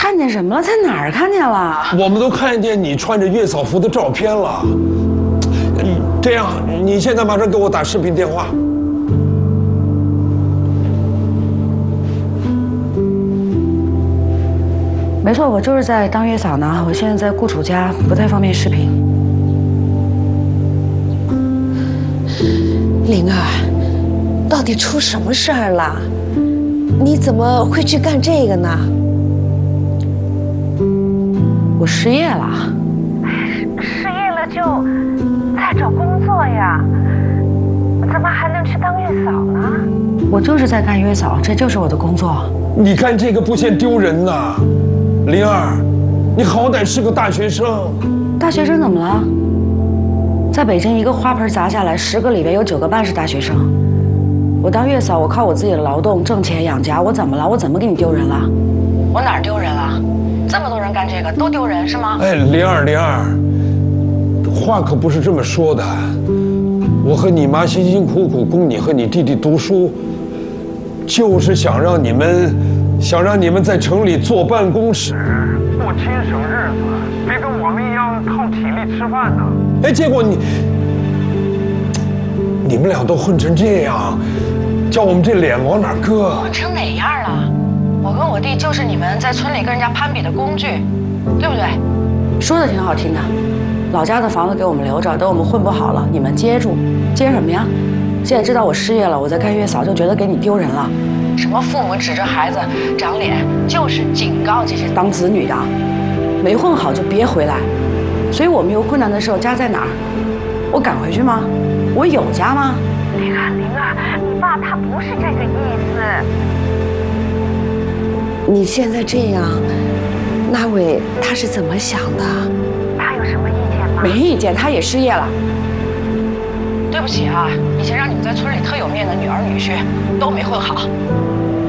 看见什么了？在哪儿看见了？ 我们都看见你穿着月嫂服的照片了。这样，你现在马上给我打视频电话。 没错，我就是在当月嫂呢。我现在在雇主家，不太方便视频。 灵儿，到底出什么事儿了？你怎么会去干这个呢？ 我失业了。 失业了就再找工作呀？怎么还能去当月嫂呢？ 我就是在干月嫂，这就是我的工作。 你干这个不嫌丢人呐？灵儿，你好歹是个大学生。 大学生怎么了？在北京一个花盆砸下来，10个里边有9个半是大学生。我当月嫂，我靠我自己的劳动挣钱养家，我怎么了？我怎么给你丢人了？我哪儿丢人了？这么多人干这个都丢人是吗？ 哎，灵儿，话可不是这么说的。我和你妈辛辛苦苦供你和你弟弟读书，就是想让你们在城里坐办公室，过轻省日子，别跟我们一样靠体力吃饭呢。哎，结果你们俩都混成这样，叫我们这脸往哪搁？ 混成哪样了？我跟我弟就是你们在村里跟人家攀比的工具，对不对？说的挺好听的，老家的房子给我们留着，等我们混不好了，你们接住。接什么呀？现在知道我失业了，我在干月嫂，就觉得给你丢人了。什么父母指着孩子长脸，就是警告这些当子女的，没混好就别回来。所以我们有困难的时候，家在哪儿？我赶回去吗？我有家吗？ 灵儿，你爸他不是这个意思。 你现在这样，那伟他是怎么想的？ 他有什么意见吗？ 没意见，他也失业了。对不起啊，以前让你们在村里特有面的女儿女婿都没混好。